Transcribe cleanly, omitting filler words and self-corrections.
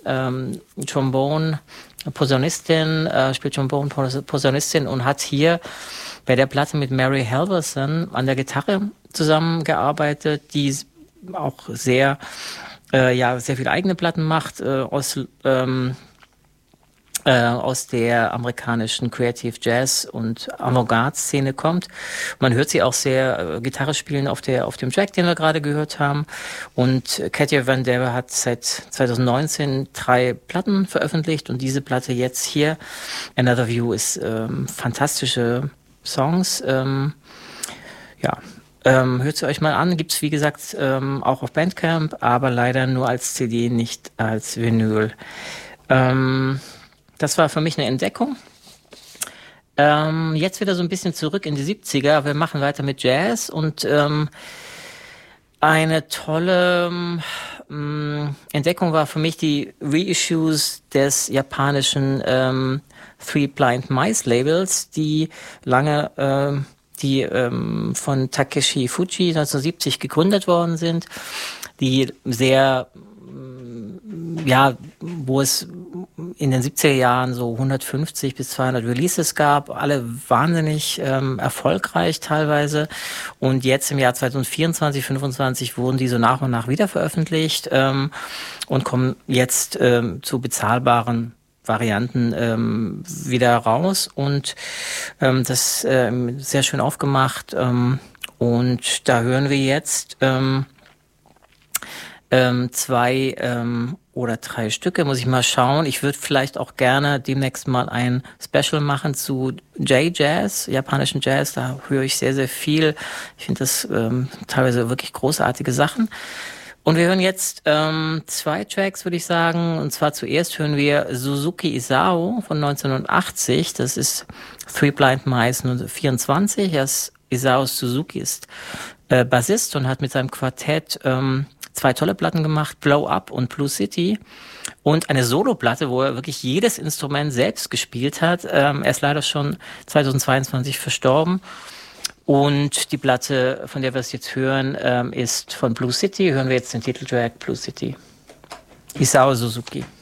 Trombone, Posaunistin, spielt Trombone, Posaunistin und hat hier bei der Platte mit Mary Halverson an der Gitarre zusammengearbeitet, die auch sehr viele eigene Platten macht, aus der amerikanischen Creative Jazz und Avantgarde-Szene kommt. Man hört sie auch sehr Gitarre spielen auf dem Track, den wir gerade gehört haben. Und Katja Van Der hat seit 2019 3 Platten veröffentlicht und diese Platte jetzt hier, Another View, ist fantastische Songs. Hört sie euch mal an. Gibt's wie gesagt auch auf Bandcamp, aber leider nur als CD, nicht als Vinyl. Das war für mich eine Entdeckung. Jetzt wieder so ein bisschen zurück in die 70er. Wir machen weiter mit Jazz und eine tolle Entdeckung war für mich die Reissues des japanischen Three Blind Mice Labels, die lange von Takeshi Fuji 1970 gegründet worden sind, die sehr wo es in den 70er Jahren so 150 bis 200 Releases gab, alle wahnsinnig erfolgreich teilweise. Und jetzt im Jahr 2024, 2025 wurden die so nach und nach wieder veröffentlicht und kommen jetzt zu bezahlbaren Varianten wieder raus. Und das sehr schön aufgemacht. Und da hören wir jetzt 2 oder 3 Stücke, muss ich mal schauen. Ich würde vielleicht auch gerne demnächst mal ein Special machen zu J-Jazz, japanischen Jazz. Da höre ich sehr, sehr viel. Ich finde das teilweise wirklich großartige Sachen. Und wir hören jetzt 2 Tracks, würde ich sagen. Und zwar zuerst hören wir Suzuki Isao von 1980. Das ist Three Blind Mice 24. Isao Suzuki ist Bassist und hat mit seinem Quartett 2 tolle Platten gemacht, Blow Up und Blue City, und eine Soloplatte, wo er wirklich jedes Instrument selbst gespielt hat. Er ist leider schon 2022 verstorben. Und die Platte, von der wir es jetzt hören, ist von Blue City. Hören wir jetzt den Titeltrack Blue City. Isao Suzuki.